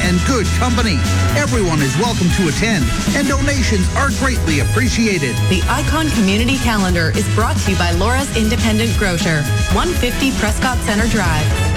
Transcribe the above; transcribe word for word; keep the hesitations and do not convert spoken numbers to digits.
and good company. Everyone is welcome to attend, and donations are greatly appreciated. The Icon Community Calendar is brought to you by Laura's Independent Grocer, one fifty Prescott Center Drive.